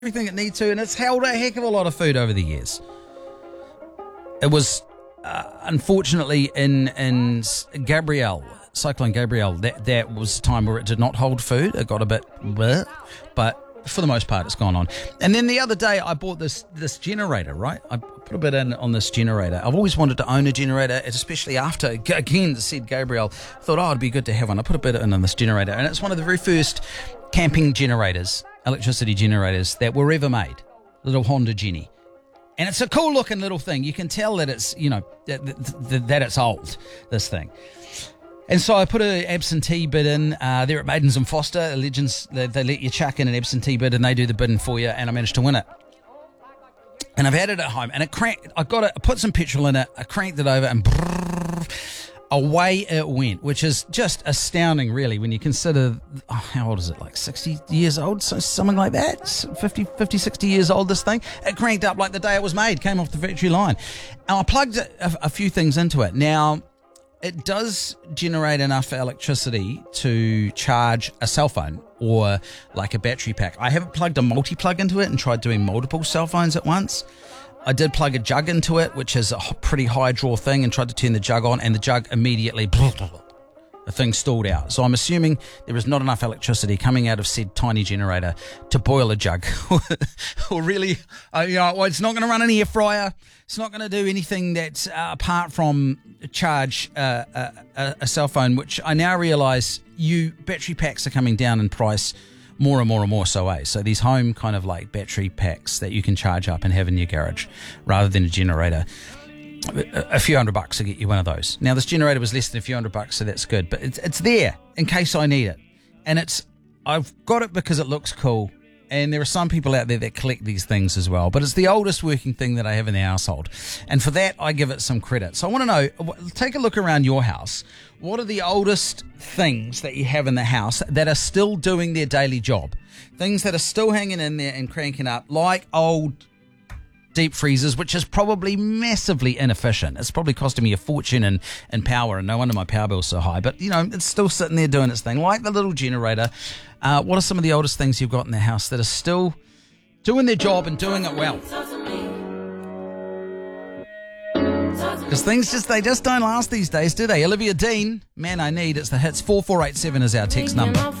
everything it needs to, and it's held a heck of a lot of food over the years. It was unfortunately in Gabrielle, Cyclone Gabrielle, that was a time where it did not hold food. It got a bit bleh, but for the most part it's gone on. And then the other day I bought this generator, right? I put a bit in on this generator. I've always wanted to own a generator, especially after, again, said Gabrielle, thought, it'd be good to have one. I put a bit in on this generator, and it's one of the very first camping generators, electricity generators that were ever made. Little Honda Genie. And it's a cool looking little thing. You can tell that it's, that it's old, this thing. And so I put an absentee bid in there at Maidens and Foster. Legends, they let you chuck in an absentee bid and they do the bidding for you, and I managed to win it. And I've had it at home, and it cranked. I put some petrol in it, I cranked it over, and away it went, which is just astounding, really, when you consider, how old is it, like 60 years old, so something like that, 50, 60 years old, this thing. It cranked up like the day it was made, came off the factory line. And I plugged a few things into it. Now, it does generate enough electricity to charge a cell phone or like a battery pack. I haven't plugged a multi-plug into it and tried doing multiple cell phones at once. I did plug a jug into it, which is a pretty high draw thing, and tried to turn the jug on, and the jug immediately, the thing stalled out. So I'm assuming there is not enough electricity coming out of said tiny generator to boil a jug. Or really, it's not going to run an air fryer. It's not going to do anything that's apart from charge a cell phone, which I now realise battery packs are coming down in price more and more and more so. So these home kind of like battery packs that you can charge up and have in your garage rather than a generator. A few $100 to get you one of those. Now this generator was less than a few $100, so that's good. But it's there in case I need it. And I've got it because it looks cool. And there are some people out there that collect these things as well. But it's the oldest working thing that I have in the household. And for that, I give it some credit. So I want to know, take a look around your house. What are the oldest things that you have in the house that are still doing their daily job? Things that are still hanging in there and cranking up, like old deep freezers, which is probably massively inefficient. It's probably costing me a fortune in power, and no wonder my power bill's so high. But, it's still sitting there doing its thing, like the little generator. What are some of the oldest things you've got in the house that are still doing their job and doing it well? Because they just don't last these days, do they? Olivia Dean, Man I Need. It's the hits. 4487 is our text number.